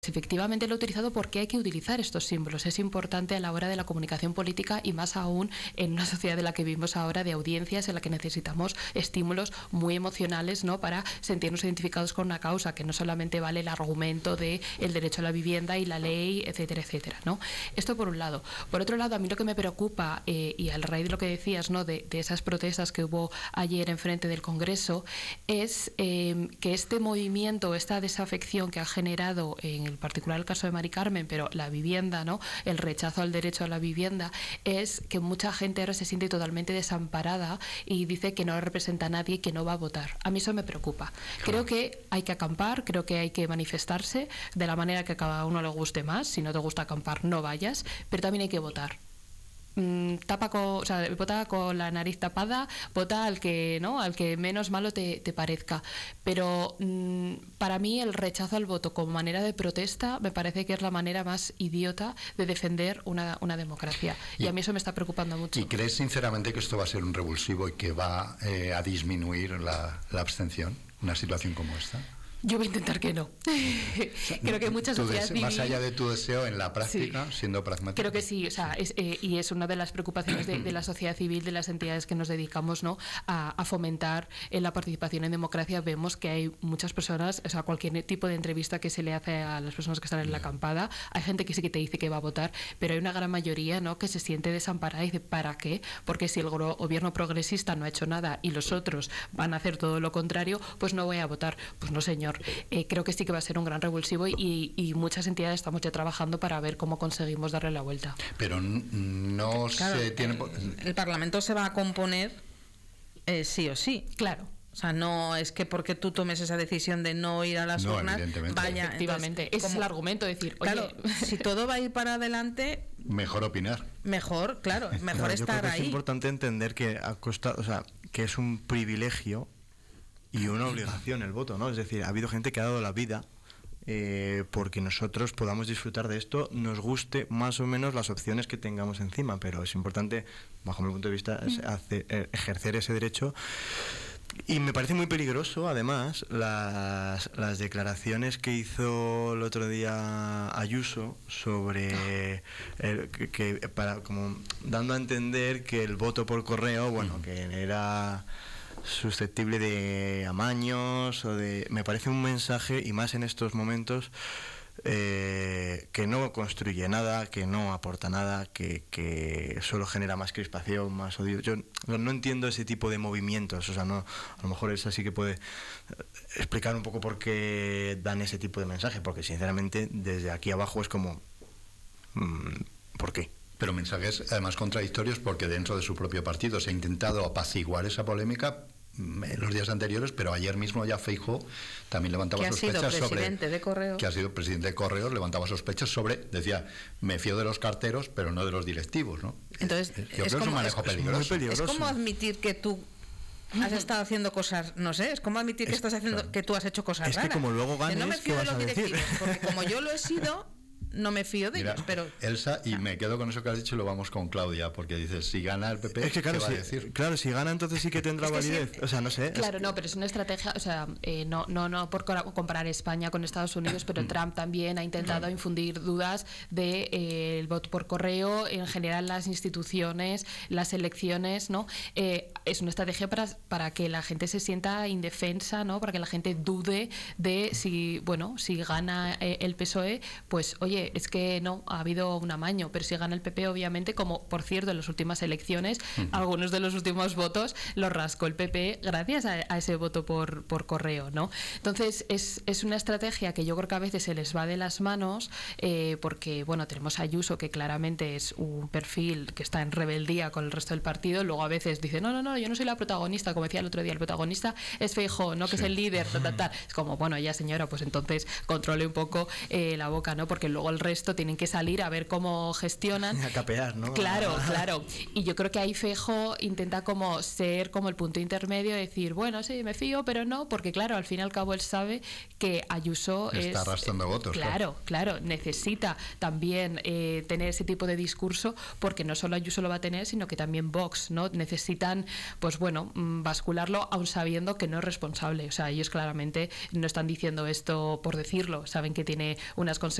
efectivamente lo he utilizado porque hay que utilizar estos símbolos. Es importante a la hora de la comunicación política y más aún en una sociedad de la que vivimos ahora, de audiencias en la que necesitamos estímulos muy emocionales, ¿no?, para sentirnos identificados con una causa, que no solamente vale el argumento de el derecho a la vivienda y la ley, etcétera, etcétera, ¿no? Esto por un lado. Por otro lado, a mí lo que me preocupa, y al raíz de lo que decías, ¿no?, de esas protestas que hubo ayer enfrente del Congreso, es que este movimiento, esta desafección que ha generado en particular el caso de Mari Carmen, pero la vivienda, ¿no?, el rechazo al derecho a la vivienda, es que mucha gente ahora se siente totalmente desamparada y dice que no representa a nadie y que no va a votar. A mí eso me preocupa. Claro. Creo que hay que acampar, creo que hay que manifestarse de la manera que a cada uno le guste más. Si no te gusta acampar, no vayas, pero también hay que votar. Vota con la nariz tapada, vota al que menos malo te parezca, pero para mí el rechazo al voto como manera de protesta me parece que es la manera más idiota de defender una democracia, y a mí eso me está preocupando mucho. ¿Y crees sinceramente que esto va a ser un revulsivo y que va a disminuir la abstención, una situación como esta? Yo voy a intentar que no. Creo que muchas sociedades más allá de tu deseo, en la práctica, sí, siendo pragmático. Creo que sí, y es una de las preocupaciones de la sociedad civil, de las entidades que nos dedicamos, ¿no?, a fomentar la participación en democracia. Vemos que hay muchas personas, cualquier tipo de entrevista que se le hace a las personas que están en la acampada, hay gente que sí que te dice que va a votar, pero hay una gran mayoría, ¿no?, que se siente desamparada y dice, ¿para qué? Porque si el gobierno progresista no ha hecho nada y los otros van a hacer todo lo contrario, pues no voy a votar. Pues no, señor. Creo que sí que va a ser un gran revulsivo y muchas entidades estamos ya trabajando para ver cómo conseguimos darle la vuelta. Pero no se tiene... El Parlamento se va a componer sí o sí. Claro. O sea, no es que porque tú tomes esa decisión de no ir a las urnas, vaya... Efectivamente, ese es el argumento, decir, oye... Claro, si todo va a ir para adelante... Mejor opinar. Mejor, claro, mejor estar ahí. Es importante entender que que es un privilegio y una obligación el voto, ¿no? Es decir, ha habido gente que ha dado la vida porque nosotros podamos disfrutar de esto, nos guste más o menos las opciones que tengamos encima, pero es importante, bajo mi punto de vista, ejercer ese derecho. Y me parece muy peligroso, además, las declaraciones que hizo el otro día Ayuso sobre como dando a entender que el voto por correo, bueno, que era susceptible de amaños me parece un mensaje, y más en estos momentos, que no construye nada, que no aporta nada, que solo genera más crispación, más odio. Yo no entiendo ese tipo de movimientos, a lo mejor esa sí que puede explicar un poco por qué dan ese tipo de mensaje, porque sinceramente desde aquí abajo es como ¿por qué? Pero mensajes además contradictorios, porque dentro de su propio partido se ha intentado apaciguar esa polémica en los días anteriores, pero ayer mismo ya Feijóo también levantaba sospechas sobre... Que ha sido presidente de Correos, levantaba sospechas sobre, decía, me fío de los carteros, pero no de los directivos, ¿no? Entonces, es un manejo peligroso. Es muy peligroso. Es como admitir que tú has estado haciendo cosas, no sé, es como admitir que estás haciendo, claro, que tú has hecho cosas raras. Es que como luego ganes, no me fío ¿qué de vas los a decir? directivos, porque como yo lo he sido, no me fío de ellos, pero... Elsa, y me quedo con eso que has dicho y lo vamos con Claudia, porque dices, si gana el PP, es que claro, ¿qué va a decir? Claro, si gana entonces sí que tendrá validez, sí, no sé. Claro, no, pero es una estrategia, no por comparar España con Estados Unidos, pero Trump también ha intentado infundir dudas de el voto por correo, en general las instituciones, las elecciones, ¿no? Es una estrategia para que la gente se sienta indefensa, ¿no? Para que la gente dude de si gana el PSOE, pues oye, es que no, ha habido un amaño, pero si gana el PP, obviamente, como por cierto en las últimas elecciones, algunos de los últimos votos los rascó el PP gracias a ese voto por correo, ¿no? Entonces es una estrategia que yo creo que a veces se les va de las manos, porque bueno, tenemos a Ayuso, que claramente es un perfil que está en rebeldía con el resto del partido, luego a veces dice, no, yo no soy la protagonista, como decía el otro día, el protagonista es Feijóo, ¿no? Que es el líder, tal. Es como, bueno, ya señora, pues entonces controle un poco la boca, ¿no? Porque luego el resto tienen que salir a ver cómo gestionan. A capear, ¿no? Claro. Y yo creo que ahí Feijóo intenta como ser como el punto intermedio, decir, bueno, sí, me fío, pero no, porque claro, al fin y al cabo él sabe que Ayuso está arrastrando votos. Claro, necesita también tener ese tipo de discurso, porque no solo Ayuso lo va a tener, sino que también Vox, ¿no? Necesitan, pues bueno, bascularlo, aun sabiendo que no es responsable. O sea, ellos claramente no están diciendo esto por decirlo, saben que tiene unas consecuencias